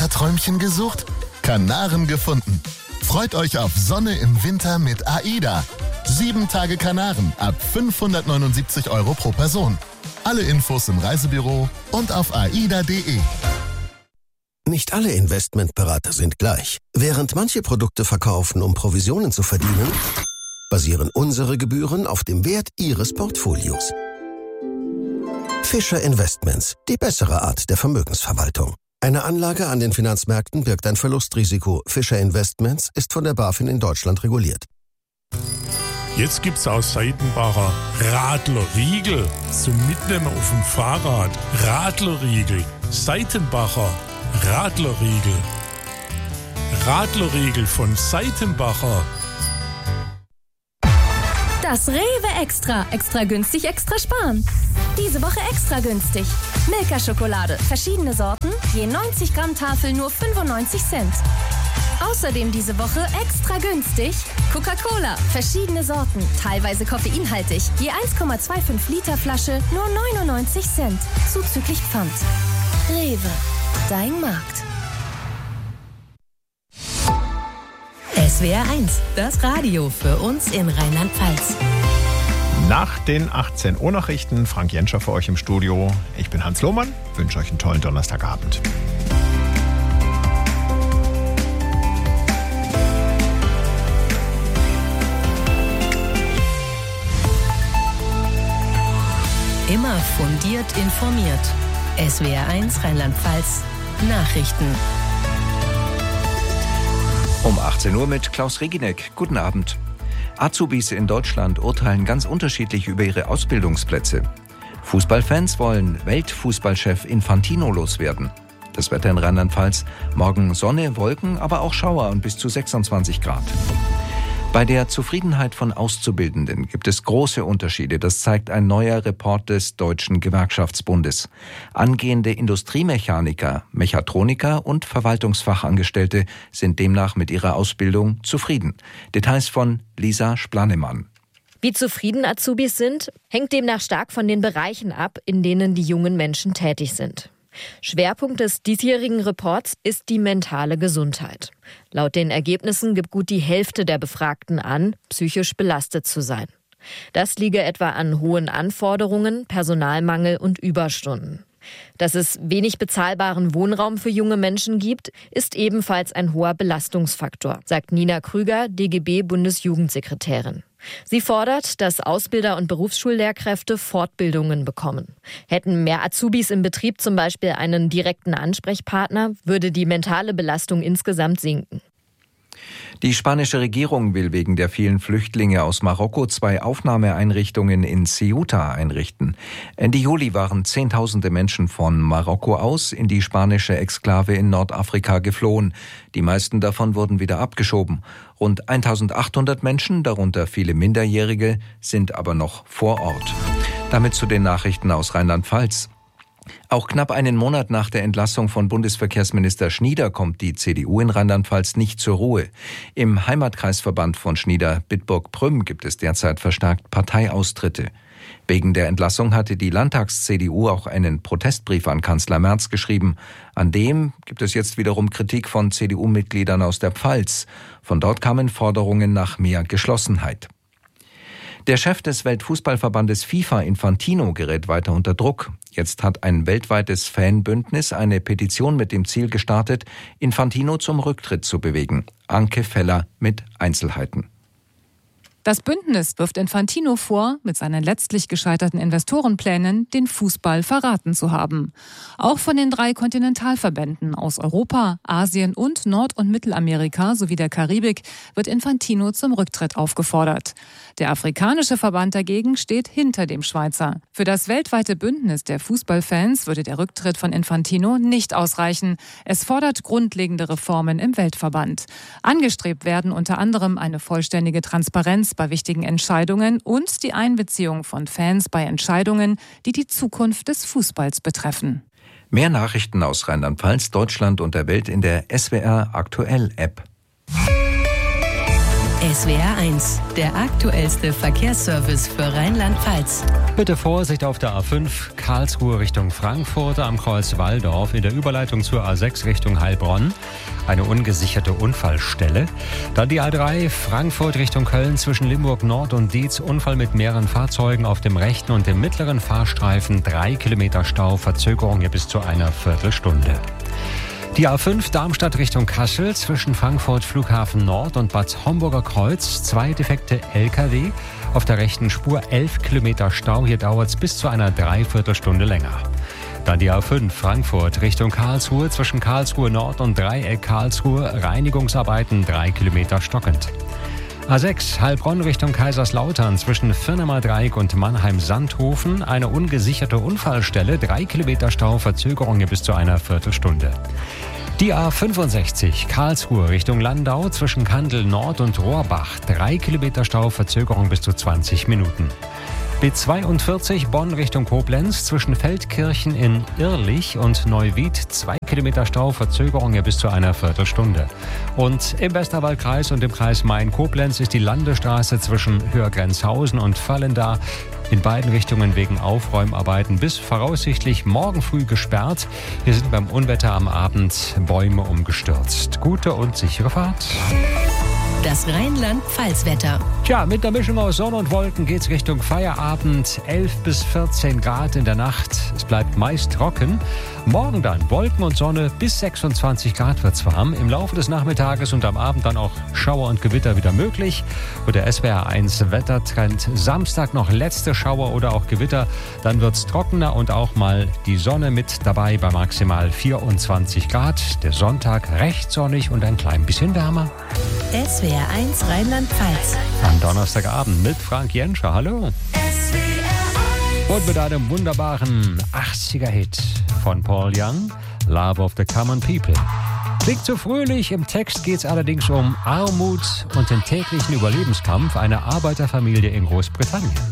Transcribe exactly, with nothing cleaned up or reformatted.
Winterträumchen gesucht? Kanaren gefunden. Freut euch auf Sonne im Winter mit AIDA. Sieben Tage Kanaren ab fünfhundertneunundsiebzig Euro pro Person. Alle Infos im Reisebüro und auf aida punkt de. Nicht alle Investmentberater sind gleich. Während manche Produkte verkaufen, um Provisionen zu verdienen, basieren unsere Gebühren auf dem Wert Ihres Portfolios. Fischer Investments, die bessere Art der Vermögensverwaltung. Eine Anlage an den Finanzmärkten birgt ein Verlustrisiko. Fischer Investments ist von der BaFin in Deutschland reguliert. Jetzt gibt's aus Seitenbacher Radlerriegel zum Mitnehmen auf dem Fahrrad. Radlerriegel, Seitenbacher Radlerriegel. Radlerriegel von Seitenbacher. Das Rewe Extra. Extra günstig, extra sparen. Diese Woche extra günstig. Milka-Schokolade, verschiedene Sorten, je neunzig Gramm Tafel nur fünfundneunzig Cent. Außerdem diese Woche extra günstig Coca-Cola, verschiedene Sorten, teilweise koffeinhaltig, je eins Komma fünfundzwanzig Liter Flasche nur neunundneunzig Cent, zuzüglich Pfand. Rewe, dein Markt. S W R eins, das Radio für uns in Rheinland-Pfalz. Nach den achtzehn Uhr Nachrichten, Frank Jenscher für euch im Studio. Ich bin Hans Lohmann, wünsche euch einen tollen Donnerstagabend. Immer fundiert informiert. S W R eins Rheinland-Pfalz Nachrichten. Um achtzehn Uhr mit Klaus Reginek. Guten Abend. Azubis in Deutschland urteilen ganz unterschiedlich über ihre Ausbildungsplätze. Fußballfans wollen Weltfußballchef Infantino loswerden. Das Wetter in Rheinland-Pfalz: morgen Sonne, Wolken, aber auch Schauer und bis zu sechsundzwanzig Grad. Bei der Zufriedenheit von Auszubildenden gibt es große Unterschiede. Das zeigt ein neuer Report des Deutschen Gewerkschaftsbundes. Angehende Industriemechaniker, Mechatroniker und Verwaltungsfachangestellte sind demnach mit ihrer Ausbildung zufrieden. Details von Lisa Splanemann. Wie zufrieden Azubis sind, hängt demnach stark von den Bereichen ab, in denen die jungen Menschen tätig sind. Schwerpunkt des diesjährigen Reports ist die mentale Gesundheit. Laut den Ergebnissen gibt gut die Hälfte der Befragten an, psychisch belastet zu sein. Das liege etwa an hohen Anforderungen, Personalmangel und Überstunden. Dass es wenig bezahlbaren Wohnraum für junge Menschen gibt, ist ebenfalls ein hoher Belastungsfaktor, sagt Nina Krüger, D G B-Bundesjugendsekretärin. Sie fordert, dass Ausbilder und Berufsschullehrkräfte Fortbildungen bekommen. Hätten mehr Azubis im Betrieb zum Beispiel einen direkten Ansprechpartner, würde die mentale Belastung insgesamt sinken. Die spanische Regierung will wegen der vielen Flüchtlinge aus Marokko zwei Aufnahmeeinrichtungen in Ceuta einrichten. Ende Juli waren Zehntausende Menschen von Marokko aus in die spanische Exklave in Nordafrika geflohen. Die meisten davon wurden wieder abgeschoben. Rund eintausendachthundert Menschen, darunter viele Minderjährige, sind aber noch vor Ort. Damit zu den Nachrichten aus Rheinland-Pfalz. Auch knapp einen Monat nach der Entlassung von Bundesverkehrsminister Schnieder kommt die C D U in Rheinland-Pfalz nicht zur Ruhe. Im Heimatkreisverband von Schnieder, Bitburg-Prüm, gibt es derzeit verstärkt Parteiaustritte. Wegen der Entlassung hatte die Landtags-C D U auch einen Protestbrief an Kanzler Merz geschrieben. An dem gibt es jetzt wiederum Kritik von C D U-Mitgliedern aus der Pfalz. Von dort kamen Forderungen nach mehr Geschlossenheit. Der Chef des Weltfußballverbandes FIFA, Infantino, gerät weiter unter Druck. Jetzt hat ein weltweites Fanbündnis eine Petition mit dem Ziel gestartet, Infantino zum Rücktritt zu bewegen. Anke Feller mit Einzelheiten. Das Bündnis wirft Infantino vor, mit seinen letztlich gescheiterten Investorenplänen den Fußball verraten zu haben. Auch von den drei Kontinentalverbänden aus Europa, Asien und Nord- und Mittelamerika sowie der Karibik wird Infantino zum Rücktritt aufgefordert. Der afrikanische Verband dagegen steht hinter dem Schweizer. Für das weltweite Bündnis der Fußballfans würde der Rücktritt von Infantino nicht ausreichen. Es fordert grundlegende Reformen im Weltverband. Angestrebt werden unter anderem eine vollständige Transparenz bei wichtigen Entscheidungen und die Einbeziehung von Fans bei Entscheidungen, die die Zukunft des Fußballs betreffen. Mehr Nachrichten aus Rheinland-Pfalz, Deutschland und der Welt in der S W R Aktuell App. S W R eins, der aktuellste Verkehrsservice für Rheinland-Pfalz. Bitte Vorsicht auf der A fünf, Karlsruhe Richtung Frankfurt am Kreuz Walldorf, in der Überleitung zur A sechs Richtung Heilbronn. Eine ungesicherte Unfallstelle. Dann die A drei, Frankfurt Richtung Köln zwischen Limburg Nord und Dietz. Unfall mit mehreren Fahrzeugen auf dem rechten und dem mittleren Fahrstreifen. Drei Kilometer Stau, Verzögerung hier bis zu einer Viertelstunde. Die A fünf Darmstadt Richtung Kassel zwischen Frankfurt Flughafen Nord und Bad Homburger Kreuz. Zwei defekte L K W. Auf der rechten Spur elf Kilometer Stau. Hier dauert es bis zu einer Dreiviertelstunde länger. Dann die A fünf Frankfurt Richtung Karlsruhe zwischen Karlsruhe Nord und Dreieck Karlsruhe. Reinigungsarbeiten drei Kilometer stockend. A sechs Heilbronn Richtung Kaiserslautern zwischen Firnemer Dreieck und Mannheim-Sandhofen. Eine ungesicherte Unfallstelle. Drei Kilometer Stau, Verzögerung hier bis zu einer Viertelstunde. Die A fünfundsechzig Karlsruhe Richtung Landau zwischen Kandel Nord und Rohrbach. Drei Kilometer Stau, Verzögerung bis zu zwanzig Minuten. B zweiundvierzig Bonn Richtung Koblenz zwischen Feldkirchen in Irrlich und Neuwied. Zwei Kilometer Stau, Verzögerung hier bis zu einer Viertelstunde. Und im Westerwaldkreis und im Kreis Main-Koblenz ist die Landesstraße zwischen Hörgrenzhausen und Vallendar in beiden Richtungen wegen Aufräumarbeiten bis voraussichtlich morgen früh gesperrt. Hier sind beim Unwetter am Abend Bäume umgestürzt. Gute und sichere Fahrt. Das Rheinland-Pfalz-Wetter. Tja, mit der Mischung aus Sonne und Wolken geht's Richtung Feierabend. elf bis vierzehn Grad in der Nacht. Es bleibt meist trocken. Morgen dann Wolken und Sonne, bis sechsundzwanzig Grad wird's warm. Im Laufe des Nachmittages und am Abend dann auch Schauer und Gewitter wieder möglich. Und der S W R eins Wettertrend. Samstag noch letzte Schauer oder auch Gewitter. Dann wird's trockener und auch mal die Sonne mit dabei bei maximal vierundzwanzig Grad. Der Sonntag recht sonnig und ein klein bisschen wärmer. S W R eins Rheinland-Pfalz. Am Donnerstagabend mit Frank Jenscher. Hallo. Und mit einem wunderbaren achtziger-Hit von Paul Young, Love of the Common People. Klingt so fröhlich, im Text geht es allerdings um Armut und den täglichen Überlebenskampf einer Arbeiterfamilie in Großbritannien.